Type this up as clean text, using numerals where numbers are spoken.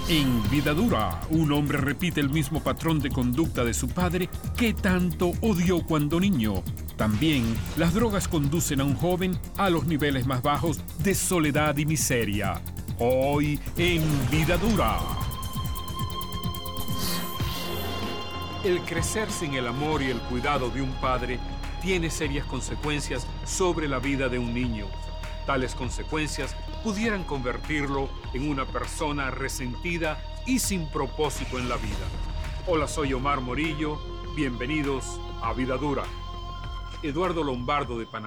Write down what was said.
En Vida Dura, un hombre repite el mismo patrón de conducta de su padre que tanto odió cuando niño. También, las drogas conducen a un joven a los niveles más bajos de soledad y miseria. Hoy en Vida Dura. El crecer sin el amor y el cuidado de un padre tiene serias consecuencias sobre la vida de un niño. Tales consecuencias pudieran convertirlo en una persona resentida y sin propósito en la vida. Hola, soy Omar Morillo. Bienvenidos a Vida Dura. Eduardo Lombardo de Panamá